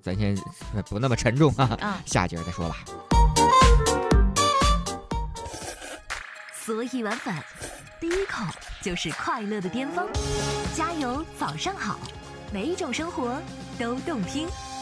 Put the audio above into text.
咱先不那么沉重啊，下节再说吧。 所以晚饭，第一口就是快乐的巅峰。加油，早上好，每一种生活都动听。